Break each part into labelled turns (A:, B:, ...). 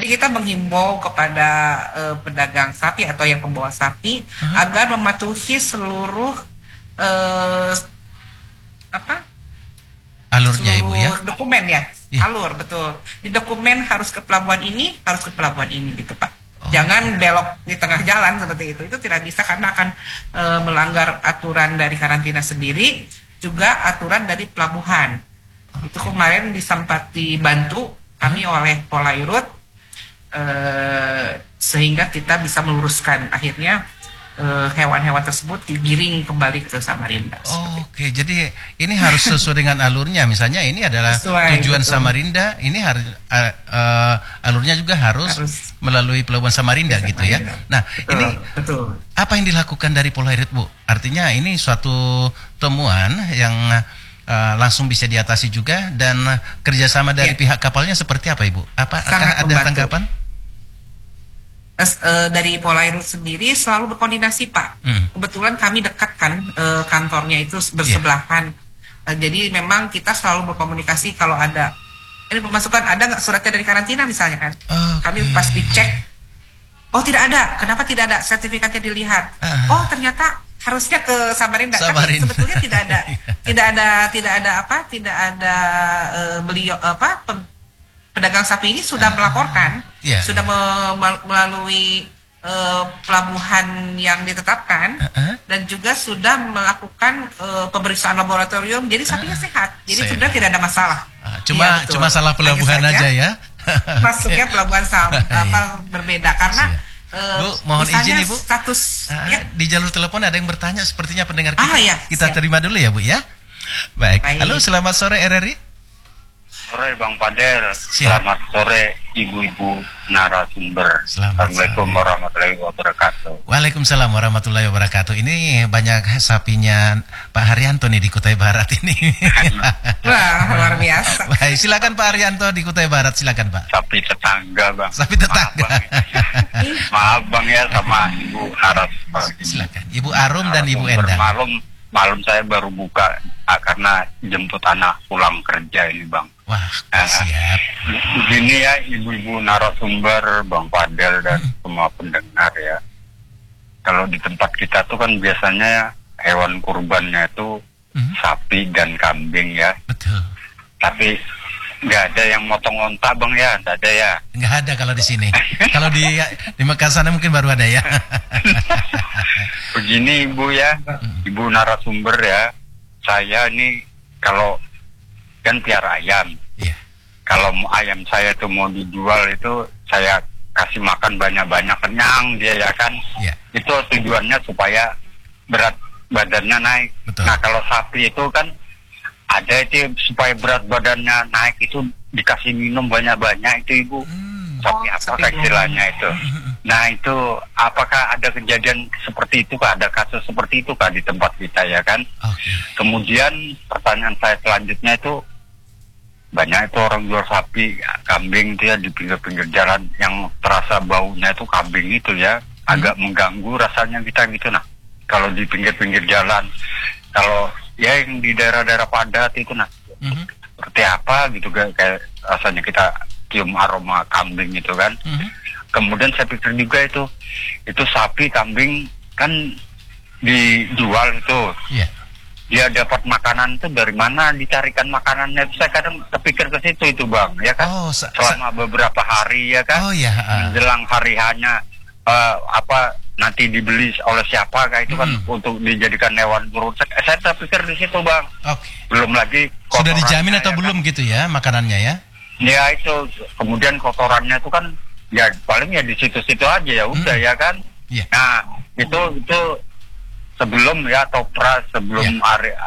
A: Jadi kita menghimbau kepada pedagang sapi atau yang pembawa sapi agar mematuhi seluruh
B: alurnya Ibu ya.
A: Dokumen ya. Alur, betul. Di dokumen harus ke pelabuhan ini, harus ke pelabuhan ini gitu Pak. Jangan belok di tengah jalan seperti itu. Itu tidak bisa karena akan melanggar aturan dari karantina sendiri, juga aturan dari pelabuhan. Itu kemarin sempat dibantu kami oleh Polairut, sehingga kita bisa meluruskan. Akhirnya hewan-hewan tersebut digiring kembali ke Samarinda.
B: Oke, jadi ini harus sesuai dengan alurnya. Misalnya ini adalah tujuan Samarinda, ini harus alurnya juga harus melalui pelabuhan Samarinda gitu ya. Nah, ini apa yang dilakukan dari Polairut, Bu? Artinya ini suatu temuan yang langsung bisa diatasi juga, dan kerjasama dari pihak kapalnya seperti apa, Ibu? Apakah ada tanggapan?
A: Dari Polairut sendiri selalu berkoordinasi Pak. Kebetulan kami dekat kan, kantornya itu bersebelahan. Jadi memang kita selalu berkomunikasi kalau ada ini pemasukan, ada nggak suratnya dari karantina misalnya kan. Kami pas dicek, oh tidak ada. Kenapa tidak ada? Sertifikatnya dilihat. Oh ternyata harusnya ke Samarinda. Tapi sebetulnya tidak ada beliau pedagang sapi ini sudah melaporkan, sudah melalui pelabuhan yang ditetapkan, dan juga sudah melakukan pemeriksaan laboratorium. Jadi sapinya sehat. Jadi sudah tidak ada masalah.
B: Cuma salah pelabuhan aja ya.
A: Masuknya pelabuhan berbeda karena
B: Bu, mohon izin Ibu.
A: Status
B: di jalur telepon ada yang bertanya, sepertinya pendengar kita. Kita
A: siap.
B: Terima dulu ya Bu ya. Baik. Halo, selamat sore RRI.
C: Sore Bang Fadel, selamat sore ibu-ibu narasumber. Assalamualaikum warahmatullahi wabarakatuh.
B: Waalaikumsalam warahmatullahi wabarakatuh. Ini banyak sapinya Pak Haryanto nih di Kutai Barat ini.
A: Wah, luar biasa.
B: Baik, silakan Pak Haryanto di Kutai Barat, silakan Pak.
C: Sapi tetangga Bang.
B: Sapi tetangga.
C: Maaf Bang ya sama Ibu narasumber.
B: Silakan. Ibu Arum dan Ibu Endang.
C: Malam saya baru buka karena jemput anak pulang kerja ini Bang.
B: Wah, siap.
C: Begini ya ibu-ibu narasumber, Bang Fadel dan semua pendengar ya. Kalau di tempat kita tuh kan biasanya hewan kurbannya itu sapi dan kambing ya.
B: Betul.
C: Tapi nggak ada yang motong onta Bang ya, nggak ada ya.
B: Nggak ada kalau di sini. Kalau di Mekah sana mungkin baru ada ya.
C: Begini Ibu ya, Ibu narasumber ya. Saya ini kalau kan piara ayam. Kalau ayam saya itu mau dijual itu saya kasih makan banyak-banyak, kenyang dia ya kan. Itu tujuannya supaya berat badannya naik.
B: Betul.
C: Nah kalau sapi itu kan ada itu supaya berat badannya naik itu dikasih minum banyak-banyak itu Ibu. Sapi apa istilahnya itu. Nah itu apakah ada kejadian seperti itu Kak? Ada kasus seperti itu Kak di tempat kita ya kan? Kemudian pertanyaan saya selanjutnya itu banyak itu orang jual sapi, kambing itu ya di pinggir-pinggir jalan yang terasa baunya itu kambing itu ya agak mengganggu rasanya kita gitu. Nah kalau di pinggir-pinggir jalan, kalau ya yang di daerah-daerah padat itu nah seperti apa gitu kayak rasanya kita cium aroma kambing itu kan. Kemudian saya pikir juga itu sapi kambing kan dijual itu. Dia dapat makanan itu dari mana, dicarikan makanannya itu saya kadang terpikir ke situ itu Bang ya kan. Selama beberapa hari ya kan. Menjelang hari hanya nanti dibeli oleh siapa kayak itu kan untuk dijadikan hewan kurban. Saya terpikir di situ Bang. Belum lagi
B: sudah dijamin atau belum gitu ya makanannya ya?
C: Ya itu kemudian kotorannya itu kan ya paling ya di situ-situ aja ya udah ya kan. Nah itu sebelum ya atau sebelum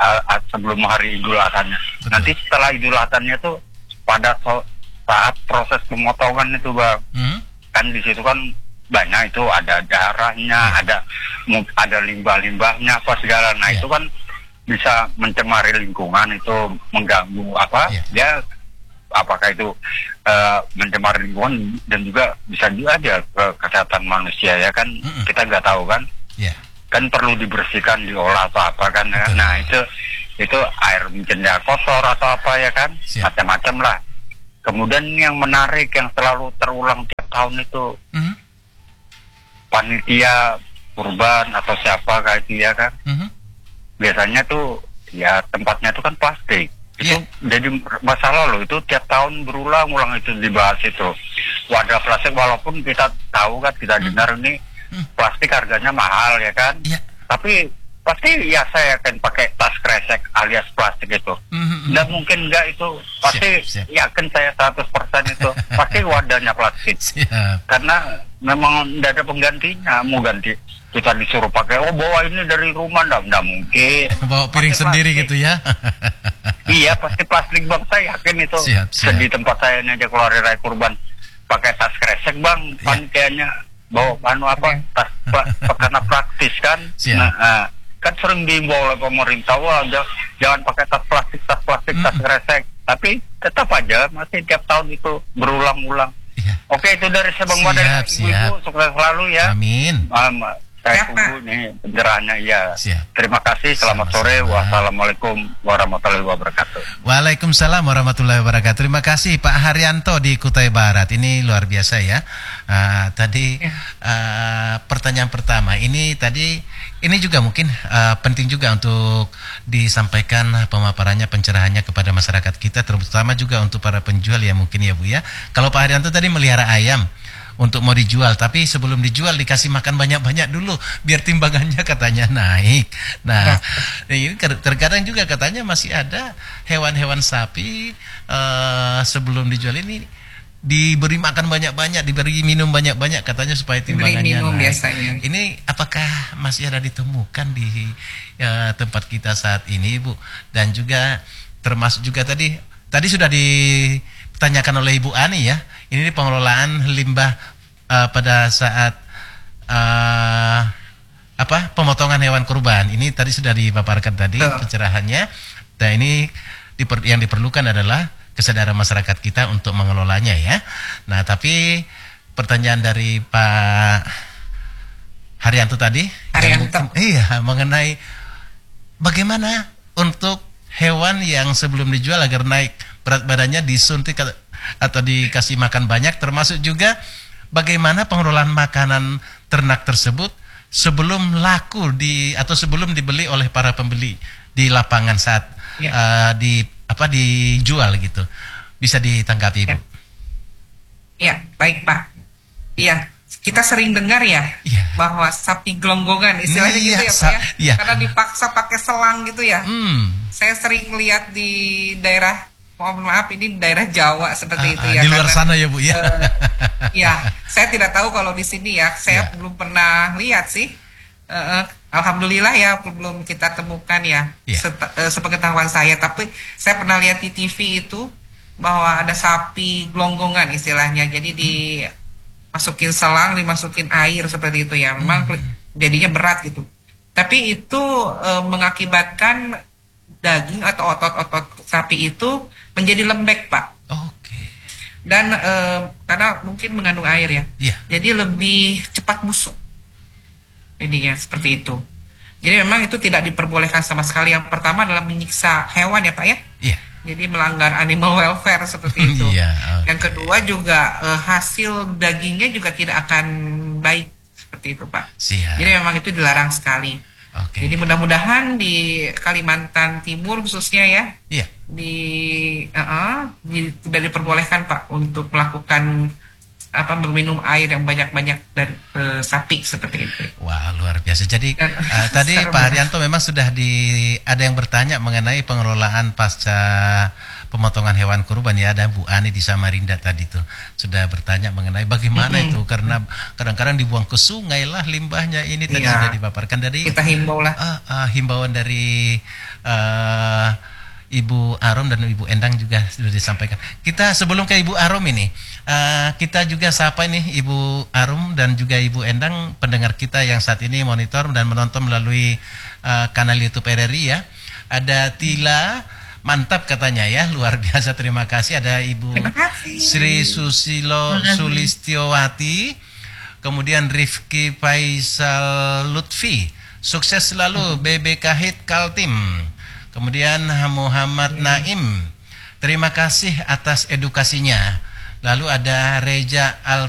C: hari Idul Adha-nya. Nanti setelah Idul Adha-nya itu pada saat proses pemotongan itu Bang, kan di situ kan banyak itu ada darahnya, ada limbah-limbahnya apa segala. Nah itu kan bisa mencemari lingkungan, itu mengganggu ya apakah itu mencemari lingkungan dan juga bisa juga aja ke kesehatan manusia ya kan. Kita nggak tahu kan. Kan perlu dibersihkan, diolah atau apa kan. Nah itu air mungkin ya kotor atau apa ya kan, macam-macam lah. Kemudian yang menarik yang selalu terulang tiap tahun itu panitia kurban atau siapa kayak dia kan, biasanya tuh ya tempatnya tuh kan plastik. Itu jadi masalah loh, itu tiap tahun berulang-ulang itu dibahas itu. Wadah plastik, walaupun kita tahu kan, kita dengar ini plastik harganya mahal ya kan. Tapi pasti ya saya akan pakai tas kresek alias plastik itu. Dan mungkin enggak itu, pasti yakin saya 100% itu pasti wadahnya plastik. Karena memang tidak ada penggantinya. Mau ganti kita disuruh pakai, bawa ini dari rumah, enggak mungkin.
B: Bawa piring sendiri gitu ya.
C: Iya, pasti plastik bang, saya yakin itu. Di tempat saya ini aja kalau hari raya kurban pakai tas kresek bang, panitianya bawa tas karena praktis kan. Nah, kan sering diimbau oleh pemerintah, jangan pakai tas plastik, tas kresek. Tapi tetap aja masih tiap tahun itu berulang-ulang. Oke, itu dari saya bang Mada, ibu-ibu sukses selalu ya.
B: Amin.
C: Saya tunggu nih pencerahannya ya. Terima kasih, selamat sore. Wassalamualaikum warahmatullahi wabarakatuh.
B: Waalaikumsalam warahmatullahi wabarakatuh. Terima kasih Pak Haryanto di Kutai Barat. Ini luar biasa ya. Tadi pertanyaan pertama ini juga mungkin penting juga untuk disampaikan pemaparannya, pencerahannya kepada masyarakat kita, terutama juga untuk para penjual ya mungkin ya Bu ya. Kalau Pak Haryanto tadi melihara ayam untuk mau dijual, tapi sebelum dijual dikasih makan banyak-banyak dulu biar timbangannya katanya naik. Nah, ini terkadang juga katanya masih ada hewan-hewan sapi sebelum dijual ini diberi makan banyak-banyak, diberi minum banyak-banyak katanya supaya timbangannya naik. Biasanya. Ini apakah masih ada ditemukan di tempat kita saat ini, Bu? Dan juga termasuk juga tadi sudah ditanyakan oleh Ibu Ani ya. Ini pengelolaan limbah pada saat pemotongan hewan kurban. Ini tadi sudah dipaparkan tadi pencerahannya. Dan ini yang diperlukan adalah kesadaran masyarakat kita untuk mengelolanya ya. Nah, tapi pertanyaan dari Pak Haryanto tadi, mengenai bagaimana untuk hewan yang sebelum dijual agar naik berat badannya disuntik atau dikasih makan banyak, termasuk juga bagaimana pengelolaan makanan ternak tersebut sebelum laku atau sebelum dibeli oleh para pembeli di lapangan saat dijual gitu. Bisa ditanggapi, Bu?
A: Ya, baik Pak. Iya, kita sering dengar ya bahwa sapi gelonggongan istilahnya gitu ya Pak ya. Karena dipaksa pakai selang gitu ya. Saya sering lihat di daerah, maaf ini daerah Jawa seperti itu ya.
B: Di luar sana ya Bu ya.
A: Ya, saya tidak tahu kalau di sini ya. Saya belum pernah lihat sih. Alhamdulillah ya belum kita temukan ya. Sepengetahuan saya. Tapi saya pernah lihat di TV itu bahwa ada sapi gelonggongan istilahnya. Jadi dimasukin selang, dimasukin air seperti itu ya. Memang jadinya berat gitu. Tapi itu mengakibatkan daging atau otot-otot sapi itu menjadi lembek Pak. Dan karena mungkin mengandung air ya. Jadi lebih cepat busuk. Jadinya seperti itu. Jadi memang itu tidak diperbolehkan sama sekali. Yang pertama adalah menyiksa hewan ya Pak ya. Jadi melanggar animal welfare seperti itu. Yang kedua juga hasil dagingnya juga tidak akan baik seperti itu Pak. Jadi memang itu dilarang sekali. Jadi mudah-mudahan di Kalimantan Timur khususnya ya, tidak diperbolehkan Pak untuk melakukan berminum air yang banyak-banyak dari sapi seperti itu.
B: Wah, luar biasa. Jadi tadi Pak Haryanto memang sudah ada yang bertanya mengenai pengelolaan pasca pemotongan hewan kurban ya. Ada Bu Ani di Samarinda tadi tuh sudah bertanya mengenai bagaimana itu, karena kadang-kadang dibuang ke sungai lah limbahnya. Ini tadi sudah dipaparkan dari
A: kita himbau lah.
B: Himbauan dari Ibu Arum dan Ibu Endang juga sudah disampaikan. Kita sebelum ke Ibu Arum ini, kita juga sapa ini Ibu Arum dan juga Ibu Endang, pendengar kita yang saat ini monitor dan menonton melalui kanal YouTube RRI ya. Ada Tila, mantap katanya ya, luar biasa, terima kasih. Ada Ibu Sri Susilo Sulistiowati, kemudian Rifki Faisal Lutfi, sukses selalu BBK Hit Kaltim. Kemudian Muhammad Naim, terima kasih atas edukasinya. Lalu ada Reja Alfitro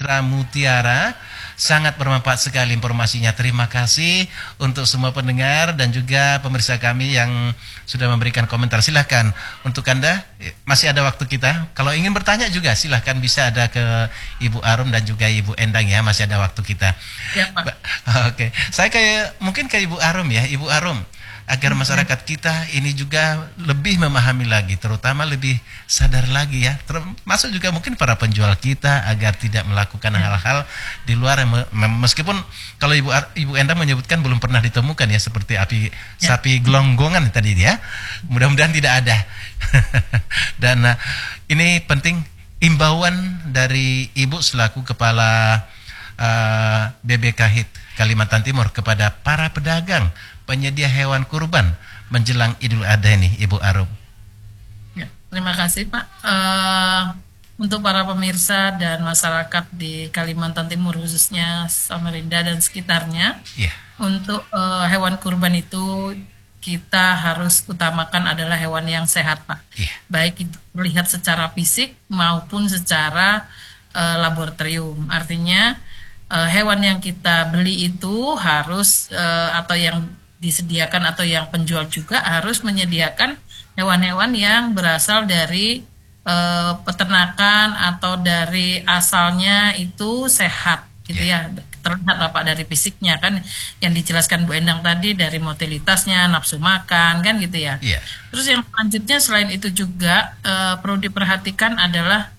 B: Chandra Mutiara. Sangat bermanfaat sekali informasinya. Terima kasih untuk semua pendengar dan juga pemirsa kami yang sudah memberikan komentar. Silahkan untuk Anda, masih ada waktu kita. Kalau ingin bertanya juga silahkan bisa ada ke Ibu Arum dan juga Ibu Endang ya. Masih ada waktu kita.
A: Ya, Pak.
B: Oke, saya mungkin ke Ibu Arum ya. Ibu Arum, agar masyarakat kita ini juga lebih memahami lagi, terutama lebih sadar lagi ya, termasuk juga mungkin para penjual kita agar tidak melakukan hal-hal di luar meskipun kalau Ibu Endang menyebutkan belum pernah ditemukan ya, seperti sapi gelonggongan tadi ya, mudah-mudahan tidak ada. Dan ini penting imbauan dari Ibu selaku Kepala BBKHIT Kalimantan Timur kepada para pedagang penyedia hewan kurban menjelang Idul Adha ini, Ibu Arum.
D: Ya, terima kasih Pak. Untuk para pemirsa dan masyarakat di Kalimantan Timur khususnya Samarinda dan sekitarnya, untuk hewan kurban itu kita harus utamakan adalah hewan yang sehat Pak. Baik itu terlihat secara fisik maupun secara laboratorium. Artinya hewan yang kita beli itu harus atau yang disediakan atau yang penjual juga harus menyediakan hewan-hewan yang berasal dari peternakan atau dari asalnya itu sehat gitu ya, terlihat Pak dari fisiknya kan yang dijelaskan Bu Endang tadi, dari motilitasnya, nafsu makan kan gitu ya. Terus yang selanjutnya selain itu juga perlu diperhatikan adalah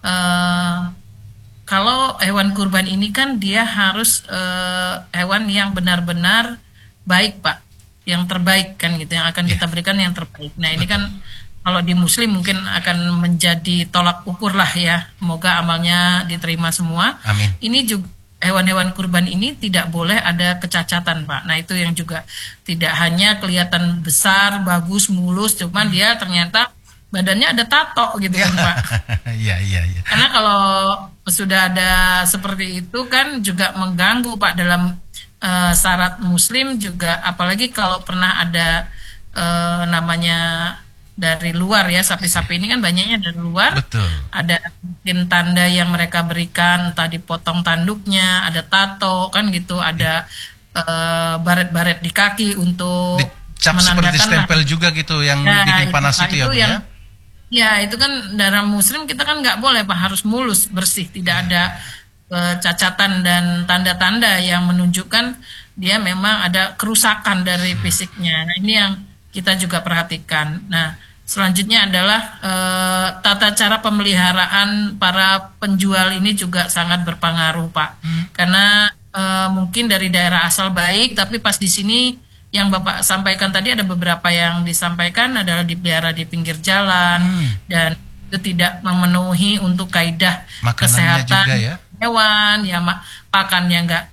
D: kalau hewan kurban ini kan dia harus hewan yang benar-benar baik Pak, yang terbaik kan gitu, yang akan kita berikan yang terbaik. Nah ini kan kalau di Muslim mungkin akan menjadi tolak ukur lah ya, semoga amalnya diterima semua.
B: Amin.
D: Ini juga hewan-hewan kurban ini tidak boleh ada kecacatan Pak. Nah itu yang juga tidak hanya kelihatan besar, bagus, mulus, cuman dia ternyata badannya ada tato gitu kan Pak.
B: Iya.
D: Karena kalau sudah ada seperti itu kan juga mengganggu Pak dalam syarat Muslim juga, apalagi kalau pernah ada namanya dari luar ya, sapi-sapi ini kan banyaknya dari luar.
B: Betul.
D: Ada mungkin tanda yang mereka berikan, entah dipotong tanduknya, ada tato kan gitu, ada baret-baret di kaki untuk
B: dicap seperti stempel juga gitu yang bikin panas itu ya Bu ya.
D: Ya itu kan dalam Muslim kita kan nggak boleh Pak, harus mulus, bersih, tidak ada cacatan dan tanda-tanda yang menunjukkan dia memang ada kerusakan dari fisiknya. Nah ini yang kita juga perhatikan. Nah selanjutnya adalah tata cara pemeliharaan para penjual ini juga sangat berpengaruh Pak. Karena mungkin dari daerah asal baik, tapi pas di sini yang Bapak sampaikan tadi ada beberapa yang disampaikan adalah dipelihara di pinggir jalan dan itu tidak memenuhi untuk kaidah
B: makanannya
D: kesehatan
B: juga ya.
D: Hewan ya pakannya nggak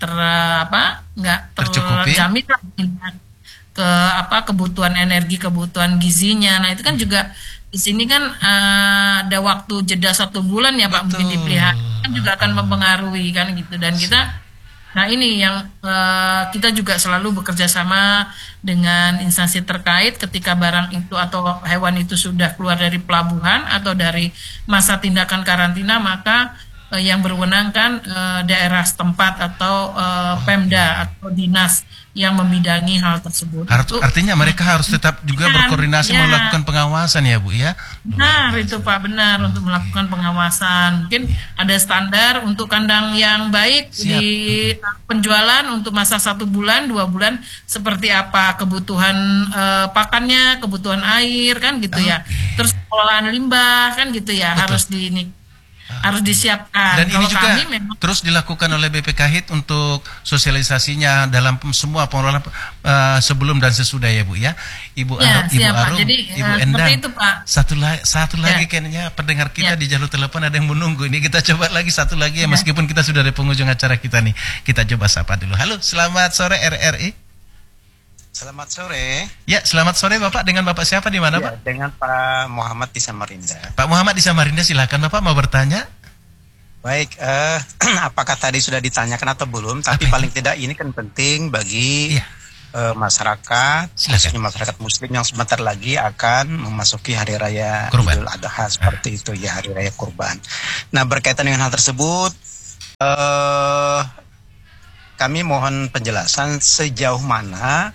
D: terjamin lah kebutuhan energi, kebutuhan gizinya. Nah itu kan juga di sini kan ada waktu jeda 1 bulan ya Pak, mungkin dipelihara kan juga akan mempengaruhi kan gitu. Dan kita nah ini yang kita juga selalu bekerja sama dengan instansi terkait ketika barang itu atau hewan itu sudah keluar dari pelabuhan atau dari masa tindakan karantina, maka yang berwenang kan daerah setempat atau Pemda atau dinas yang membidangi hal tersebut.
B: Artinya mereka harus tetap juga berkoordinasi melakukan pengawasan ya Bu ya.
D: Benar itu Pak, benar, untuk melakukan pengawasan. Mungkin ada standar untuk kandang yang baik di penjualan untuk masa 1 bulan, 2 bulan, seperti apa kebutuhan pakannya, kebutuhan air kan gitu ya. Terus pengolahan limbah kan gitu ya. Harus harus disiapkan.
B: Dan
D: kalau
B: ini juga
D: memang
B: terus dilakukan oleh BPKHIT untuk sosialisasinya dalam semua pengelolaan sebelum dan sesudah ya Bu ya. Ibu Arum,
D: jadi,
B: Ibu Endang.
D: itu, Pak.
B: Satu lagi kayaknya pendengar kita di jalur telepon ada yang menunggu. Ini kita coba lagi satu lagi ya, meskipun kita sudah di penghujung acara kita nih. Kita coba sapa dulu. Halo, selamat sore RRI.
E: Selamat sore.
B: Ya, selamat sore Bapak. Dengan Bapak siapa di mana Pak?
E: Dengan Pak Muhammad di Samarinda.
B: Pak Muhammad di Samarinda, silakan Bapak mau bertanya.
E: Baik, apakah tadi sudah ditanyakan atau belum? Tapi paling tidak ini kan penting bagi masyarakat, khususnya masyarakat Muslim yang sebentar lagi akan memasuki hari raya Idul Adha seperti itu ya, hari raya kurban. Nah berkaitan dengan hal tersebut, Kami mohon penjelasan sejauh mana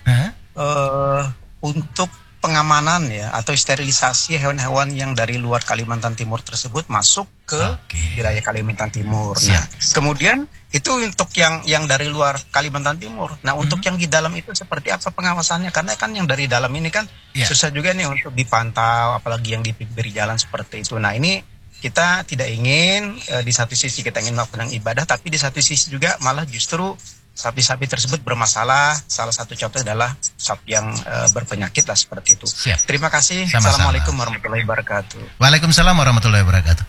E: untuk pengamanan ya atau sterilisasi hewan-hewan yang dari luar Kalimantan Timur tersebut masuk ke wilayah Kalimantan Timur. Nah, kemudian itu untuk yang dari luar Kalimantan Timur. Nah, untuk yang di dalam itu seperti apa pengawasannya? Karena kan yang dari dalam ini kan susah juga nih untuk dipantau, apalagi yang di pinggir jalan seperti itu. Nah, ini kita tidak ingin di satu sisi kita ingin melakukan ibadah, tapi di satu sisi juga malah justru sapi-sapi tersebut bermasalah. Salah satu contoh adalah sapi yang berpenyakit lah seperti itu. Siap. Terima kasih.
B: Sama-sama.
E: Assalamualaikum warahmatullahi wabarakatuh.
B: Waalaikumsalam warahmatullahi wabarakatuh.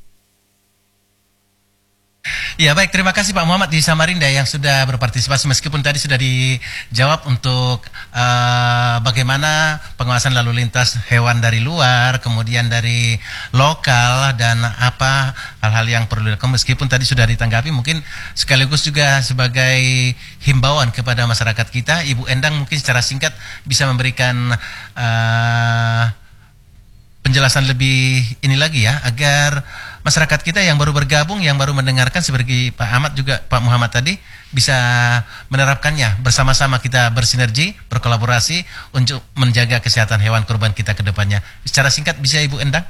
B: Ya baik, terima kasih Pak Muhammad di Samarinda yang sudah berpartisipasi meskipun tadi sudah dijawab untuk bagaimana pengawasan lalu lintas hewan dari luar, kemudian dari lokal dan apa hal-hal yang perlu dilakukan meskipun tadi sudah ditanggapi mungkin sekaligus juga sebagai himbauan kepada masyarakat kita. Ibu Endang mungkin secara singkat bisa memberikan penjelasan lebih ini lagi ya agar masyarakat kita yang baru bergabung, yang baru mendengarkan seperti Pak Ahmad juga Pak Muhammad tadi bisa menerapkannya. Bersama-sama kita bersinergi, berkolaborasi untuk menjaga kesehatan hewan kurban kita ke depannya. Secara singkat bisa Ibu Endang?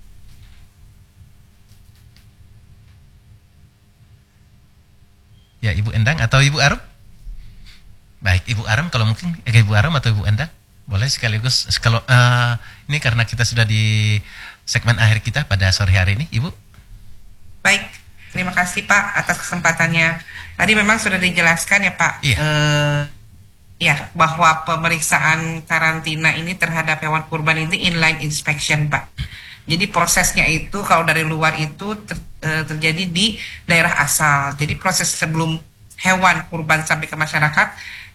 B: Ya Ibu Endang atau Ibu Arum? Baik Ibu Arum kalau mungkin Ibu Arum atau Ibu Endang boleh sekaligus kalau ini karena kita sudah di segmen akhir kita pada sore hari ini Ibu.
A: Baik, terima kasih Pak atas kesempatannya. Tadi memang sudah dijelaskan ya Pak, ya bahwa pemeriksaan karantina ini terhadap hewan kurban ini inline inspection Pak. Jadi prosesnya itu kalau dari luar itu terjadi di daerah asal. Jadi proses sebelum hewan kurban sampai ke masyarakat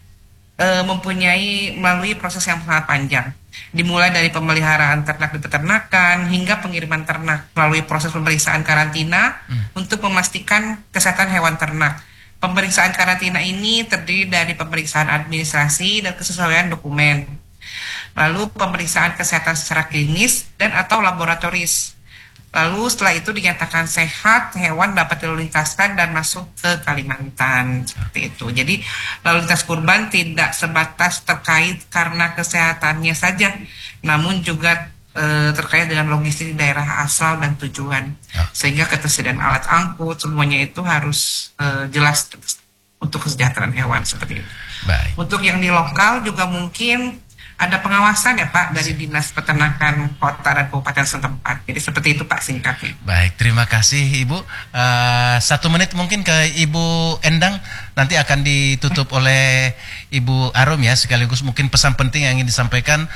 A: melalui proses yang sangat panjang. Dimulai dari pemeliharaan ternak di peternakan hingga pengiriman ternak melalui proses pemeriksaan karantina untuk memastikan kesehatan hewan ternak. Pemeriksaan karantina ini terdiri dari pemeriksaan administrasi dan kesesuaian dokumen. Lalu pemeriksaan kesehatan secara klinis dan atau laboratoris. Lalu setelah itu dinyatakan sehat, hewan dapat dilintaskan dan masuk ke Kalimantan seperti itu. Jadi lalu lintas kurban tidak sebatas terkait karena kesehatannya saja, namun juga terkait dengan logistik di daerah asal dan tujuan. Sehingga ketersediaan alat angkut semuanya itu harus jelas untuk kesejahteraan hewan seperti itu.
B: Baik.
A: Untuk yang di lokal juga mungkin ada pengawasan ya Pak dari Dinas Peternakan Kota dan Kabupaten setempat. Jadi seperti itu Pak singkatnya.
B: Baik, terima kasih Ibu. 1 menit mungkin ke Ibu Endang, nanti akan ditutup oleh Ibu Arum ya, sekaligus mungkin pesan penting yang ingin disampaikan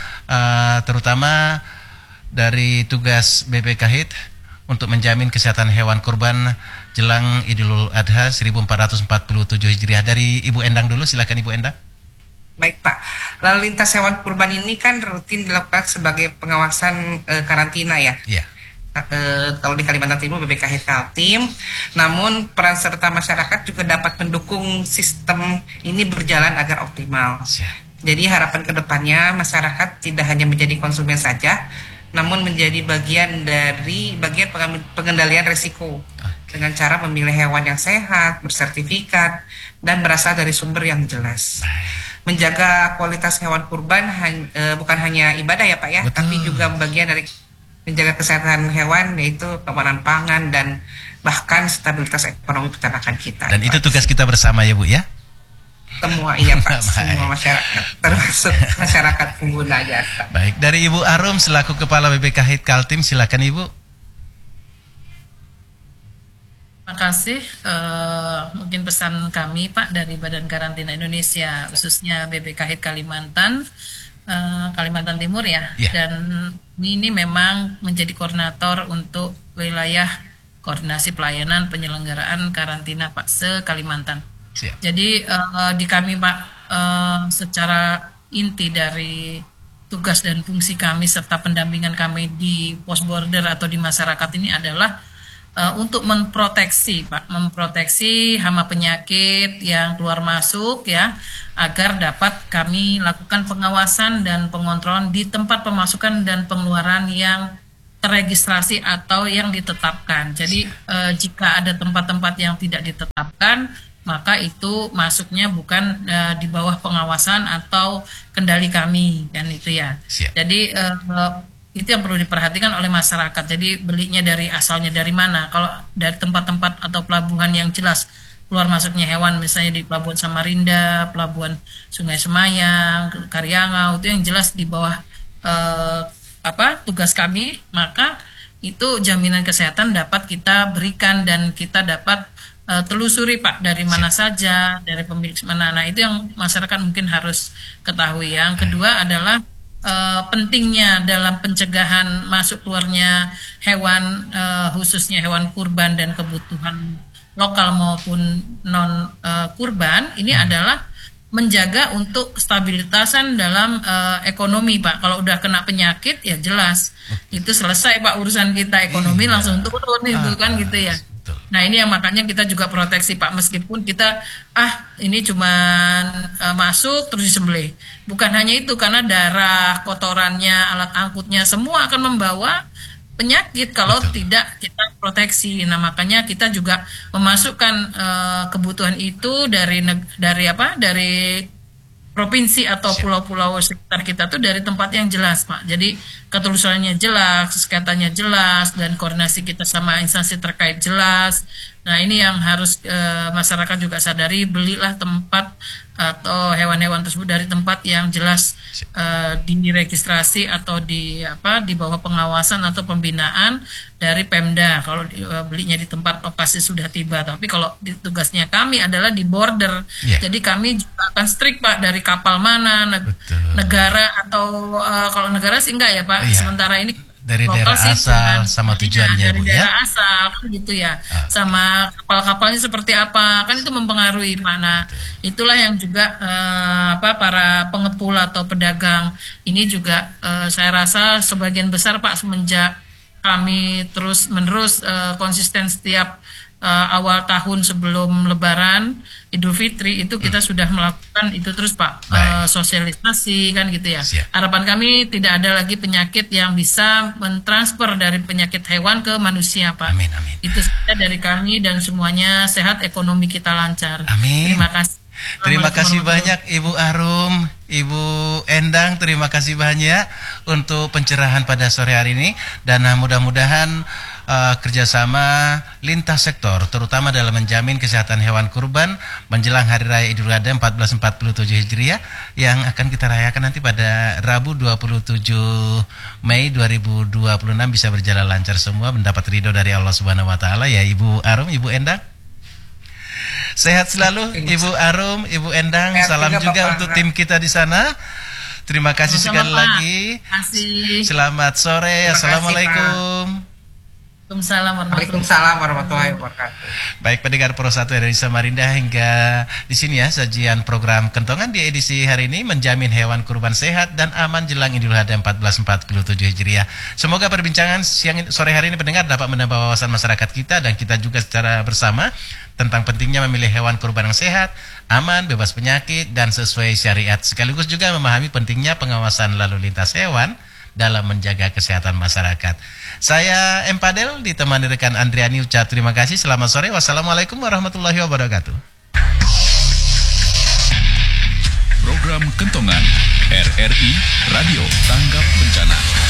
B: terutama dari tugas BPKHIT untuk menjamin kesehatan hewan kurban jelang Idul Adha 1447 Hijriah. Dari Ibu Endang dulu, silakan Ibu Endang.
A: Baik Pak, lalu lintas hewan kurban ini kan rutin dilakukan sebagai pengawasan karantina ya.
B: Iya.
A: Kalau di Kalimantan Timur BPKH Kaltim, namun peran serta masyarakat juga dapat mendukung sistem ini berjalan agar optimal. Jadi harapan kedepannya masyarakat tidak hanya menjadi konsumen saja, namun menjadi bagian pengendalian risiko dengan cara memilih hewan yang sehat, bersertifikat, dan berasal dari sumber yang jelas. Menjaga kualitas hewan kurban bukan hanya ibadah ya Pak ya, tapi juga bagian dari menjaga kesehatan hewan, yaitu keamanan pangan dan bahkan stabilitas ekonomi peternakan kita.
B: Dan itu tugas kita bersama ya Bu ya?
A: Semua iya Pak, semua masyarakat, termasuk masyarakat pengguna jasa.
B: Baik, dari Ibu Arum selaku Kepala BPKHIT Kaltim, silakan Ibu.
D: Terima kasih. Mungkin pesan kami Pak dari Badan Karantina Indonesia, khususnya BPKHIT Kalimantan Timur ya. Dan ini memang menjadi koordinator untuk wilayah koordinasi pelayanan penyelenggaraan karantina Pak se-Kalimantan. Jadi di kami Pak secara inti dari tugas dan fungsi kami serta pendampingan kami di pos border atau di masyarakat ini adalah untuk memproteksi hama penyakit yang keluar masuk ya, agar dapat kami lakukan pengawasan dan pengontrolan di tempat pemasukan dan pengeluaran yang terregistrasi atau yang ditetapkan. Jadi jika ada tempat-tempat yang tidak ditetapkan, maka itu masuknya bukan di bawah pengawasan atau kendali kami, kan itu ya. Siap. Jadi itu yang perlu diperhatikan oleh masyarakat. Jadi belinya asalnya dari mana? Kalau dari tempat-tempat atau pelabuhan yang jelas keluar masuknya hewan, misalnya di Pelabuhan Samarinda, Pelabuhan Sungai Semayang, Karyangau, itu yang jelas di bawah tugas kami, maka itu jaminan kesehatan dapat kita berikan dan kita dapat telusuri Pak dari mana saja, dari pemilik mana. Nah itu yang masyarakat mungkin harus ketahui. Yang kedua adalah pentingnya dalam pencegahan masuk keluarnya hewan, khususnya hewan kurban dan kebutuhan lokal maupun non kurban. Ini adalah menjaga untuk stabilitasan dalam ekonomi Pak. Kalau udah kena penyakit ya jelas itu selesai Pak, urusan kita ekonomi langsung turun itu kan gitu ya. Nah ini yang makanya kita juga proteksi Pak, meskipun kita ini cuma masuk terus disembelih. Bukan hanya itu, karena darah, kotorannya, alat angkutnya semua akan membawa penyakit kalau tidak kita proteksi. Nah makanya kita juga memasukkan kebutuhan itu dari provinsi atau pulau-pulau sekitar kita tuh dari tempat yang jelas Pak. Jadi ketelusurannya jelas, kesehatannya jelas, dan koordinasi kita sama instansi terkait jelas. Nah ini yang harus masyarakat juga sadari, belilah tempat atau hewan-hewan tersebut dari tempat yang jelas diregistrasi atau di bawah pengawasan atau pembinaan dari Pemda. Kalau belinya di tempat lokasi sudah tiba, tapi kalau tugasnya kami adalah di border. Jadi kami juga akan strict Pak, dari kapal mana, negara atau kalau negara sih enggak ya Pak. Sementara ini
B: dari daerah asal sama tujuannya
D: dari daerah asal gitu ya, sama kapal-kapalnya seperti apa, kan itu mempengaruhi mana. Itulah yang juga para pengepul atau pedagang ini juga saya rasa sebagian besar Pak, semenjak kami terus menerus konsisten setiap awal tahun sebelum Lebaran Idul Fitri itu kita sudah melakukan itu terus Pak, sosialisasi kan gitu ya. Harapan kami tidak ada lagi penyakit yang bisa mentransfer dari penyakit hewan ke manusia Pak.
B: Amin, amin.
D: Itu saja dari kami, dan semuanya sehat, ekonomi kita lancar.
B: Amin.
D: Terima kasih.
B: Terima kasih banyak Ibu Arum, Ibu Endang, terima kasih banyak untuk pencerahan pada sore hari ini, dan mudah-mudahan kerjasama lintas sektor terutama dalam menjamin kesehatan hewan kurban menjelang Hari Raya Idul Adha 1447 Hijriah yang akan kita rayakan nanti pada Rabu 27 Mei 2026 bisa berjalan lancar semua, mendapat ridho dari Allah Subhanahu wa taala ya Ibu Arum, Ibu Endang. Sehat selalu Ibu Arum, Ibu Endang. Salam juga untuk tim kita di sana. Terima kasih sekali lagi. Selamat sore. Assalamualaikum.
A: Waalaikumsalam warahmatullahi wabarakatuh.
B: Baik pendengar Pro 1 dari Samarinda, hingga di sini ya sajian program Kentongan di edisi hari ini, menjamin hewan kurban sehat dan aman jelang Idul Adha 1447 Hijriah. Semoga perbincangan sore hari ini pendengar dapat menambah wawasan masyarakat kita dan kita juga secara bersama tentang pentingnya memilih hewan kurban yang sehat, aman, bebas penyakit dan sesuai syariat. Sekaligus juga memahami pentingnya pengawasan lalu lintas hewan dalam menjaga kesehatan masyarakat. Saya Empadel ditemani rekan Andriani ucap terima kasih. Selamat sore. Wassalamualaikum warahmatullahi wabarakatuh.
F: Program Kentongan RRI Radio Tanggap Bencana.